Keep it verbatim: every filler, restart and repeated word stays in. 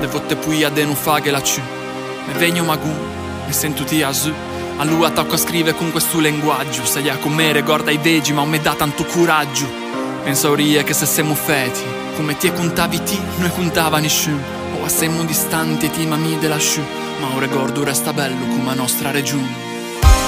votte poi a non fa che la ciù. Me vegno magu, mi sento ti a su. A lui attacco a scrivere con questo linguaggio. Sai a come ricorda i vegi ma non mi dà tanto coraggio. Pensauria che se siamo feti, come ti contavi ti, noi contava nessuno. O a siamo distanti e ti mami della sciù. Ma un ricordo resta bello come la nostra regione.